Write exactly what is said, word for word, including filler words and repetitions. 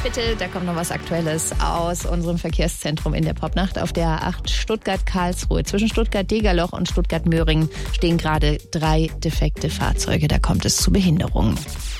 Bitte, da kommt noch was Aktuelles aus unserem Verkehrszentrum in der Popnacht. Auf der A acht Stuttgart-Karlsruhe zwischen Stuttgart-Degerloch und Stuttgart-Möhringen stehen gerade drei defekte Fahrzeuge. Da kommt es zu Behinderungen.